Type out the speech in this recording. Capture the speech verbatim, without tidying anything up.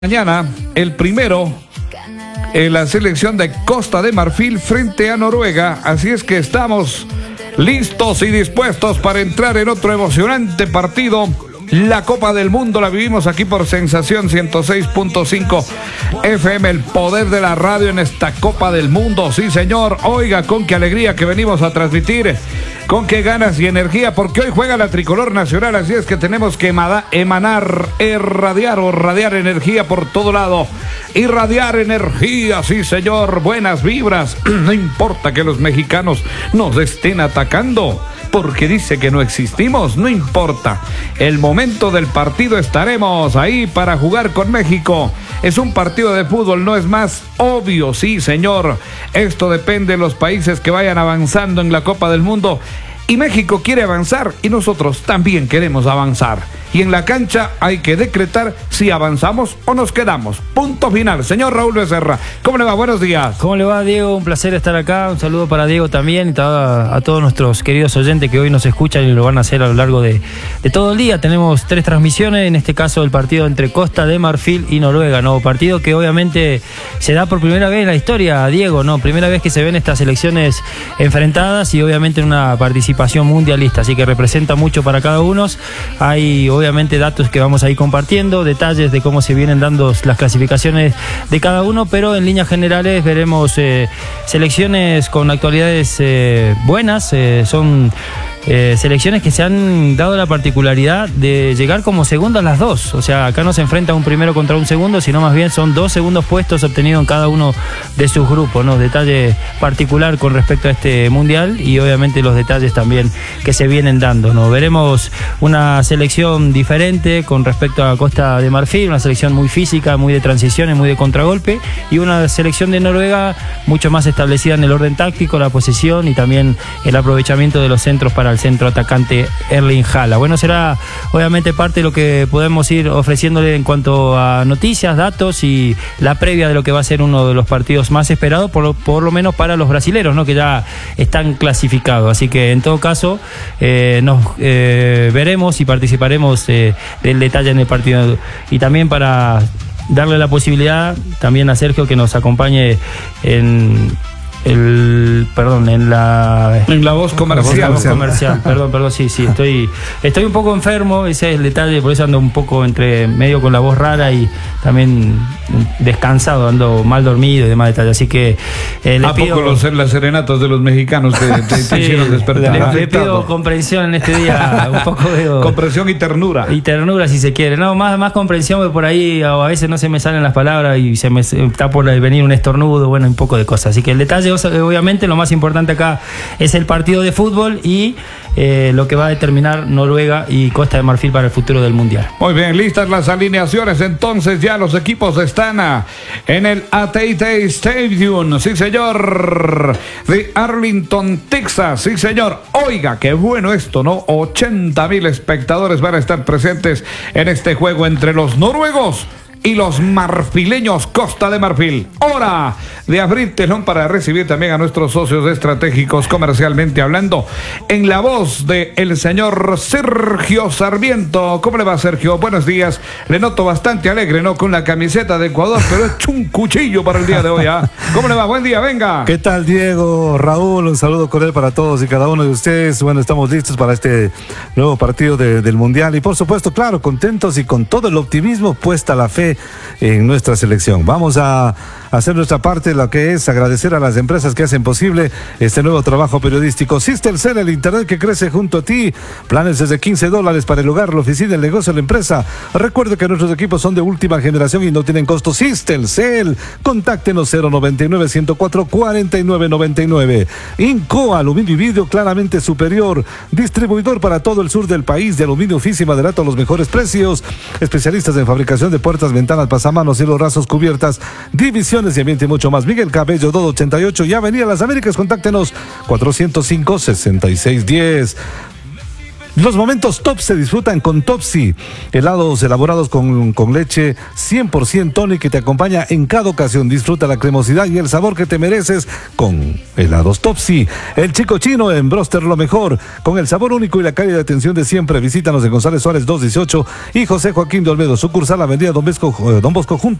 Mañana, el primero en la selección de Costa de Marfil frente a Noruega, así es que estamos listos y dispuestos para entrar en otro emocionante partido. La Copa del Mundo la vivimos aquí por Sensación ciento seis punto cinco F M, el poder de la radio en esta Copa del Mundo. Sí, señor. Oiga, con qué alegría que venimos a transmitir, con qué ganas y energía, porque hoy juega la tricolor nacional, así es que tenemos que emanar, irradiar o radiar energía por todo lado. Irradiar energía, sí, señor. Buenas vibras. No importa que los mexicanos nos estén atacando, porque dice que no existimos, no importa. El momento del partido estaremos ahí para jugar con México. Es un partido de fútbol, no es más, obvio, sí, señor. Esto depende de los países que vayan avanzando en la Copa del Mundo. Y México quiere avanzar y nosotros también queremos avanzar. Y en la cancha hay que decretar si avanzamos o nos quedamos. Punto final. Señor Raúl Becerra, ¿cómo le va? Buenos días. ¿Cómo le va, Diego? Un placer estar acá. Un saludo para Diego también y a, a todos nuestros queridos oyentes que hoy nos escuchan y lo van a hacer a lo largo de, de todo el día. Tenemos tres transmisiones, en este caso el partido entre Costa de Marfil y Noruega, ¿no? Partido que obviamente se da por primera vez en la historia, Diego, ¿no? Primera vez que se ven estas selecciones enfrentadas y obviamente en una participación mundialista, así que representa mucho para cada uno. Hay obviamente datos que vamos a ir compartiendo, detalles de cómo se vienen dando las clasificaciones de cada uno, pero en líneas generales veremos eh, selecciones con actualidades eh, buenas, eh, son eh, selecciones que se han dado la particularidad de llegar como segundas las dos, o sea, acá no se enfrenta un primero contra un segundo, sino más bien son dos segundos puestos obtenidos en cada uno de sus grupos, ¿no? Detalle particular con respecto a este mundial y obviamente los detalles también que se vienen dando, ¿no? Veremos una selección diferente con respecto a Costa de Marfil, una selección muy física, muy de transiciones, muy de contragolpe, y una selección de Noruega mucho más establecida en el orden táctico, la posesión y también el aprovechamiento de los centros para el centro atacante Erling Haaland. Bueno, será obviamente parte de lo que podemos ir ofreciéndole en cuanto a noticias, datos y la previa de lo que va a ser uno de los partidos más esperados, por lo, por lo menos para los brasileros, ¿no? Que ya están clasificados. Así que en todo caso eh, nos eh, veremos y participaremos eh, del detalle en el partido. Y también para darle la posibilidad también a Sergio que nos acompañe en el perdón en la en la voz comercial, la voz comercial. perdón perdón sí sí estoy estoy un poco enfermo, ese es el detalle, por eso ando un poco entre medio con la voz rara y también descansado, ando mal dormido y demás detalles, así que eh, le ¿A pido... poco los, las serenatas de los mexicanos te, te, te sí, hicieron despertar? Le, le pido comprensión en este día, un poco de comprensión y ternura y ternura si se quiere, no, más, más comprensión, porque por ahí a veces no se me salen las palabras y se me está por venir un estornudo, bueno, un poco de cosas, así que el detalle obviamente lo más importante acá es el partido de fútbol y eh, lo que va a determinar Noruega y Costa de Marfil para el futuro del Mundial. Muy bien, listas las alineaciones, entonces ya los equipos están a, en el A T T Stadium, sí señor, de Arlington, Texas, sí señor. Oiga, qué bueno esto, ¿no? ochenta mil espectadores van a estar presentes en este juego entre los noruegos y los marfileños Costa de Marfil. Hora de abrir telón para recibir también a nuestros socios estratégicos comercialmente hablando, en la voz de el señor Sergio Sarmiento. ¿Cómo le va, Sergio? Buenos días. Le noto bastante alegre, ¿no? Con la camiseta de Ecuador, pero es un cuchillo para el día de hoy, ¿ah? ¿Cómo le va? Buen día, venga. ¿Qué tal, Diego? Raúl, un saludo cordial para todos y cada uno de ustedes. Bueno, estamos listos para este nuevo partido de, del Mundial y por supuesto, claro, contentos y con todo el optimismo puesta la fe en nuestra selección. Vamos a hacer nuestra parte, lo que es agradecer a las empresas que hacen posible este nuevo trabajo periodístico. Sistelcel, el internet que crece junto a ti. Planes desde quince dólares para el hogar, la oficina, el negocio, la empresa. Recuerde que nuestros equipos son de última generación y no tienen costo. Sistelcel, contáctenos cero noventa y nueve, ciento cuatro, cuarenta y nueve noventa y nueve. Incoa, aluminio y vidrio claramente superior. Distribuidor para todo el sur del país de aluminio, oficio y maderato a los mejores precios. Especialistas en fabricación de puertas, ventanas, pasamanos, cielos rasos, cubiertas, divisiones y ambiente y mucho más. Miguel Cabello, dos ochenta y ocho y Avenida Las Américas. Contáctenos cuatrocientos cinco, sesenta y seis diez. Los momentos top se disfrutan con Topsy, helados elaborados con, con leche cien por ciento Tonic que te acompaña en cada ocasión. Disfruta la cremosidad y el sabor que te mereces con helados Topsy. El Chico Chino en Broster, lo mejor, con el sabor único y la calidad de atención de siempre. Visítanos en González Suárez doscientos dieciocho y José Joaquín de Olmedo, sucursal Avenida Don Bosco, Don Bosco junto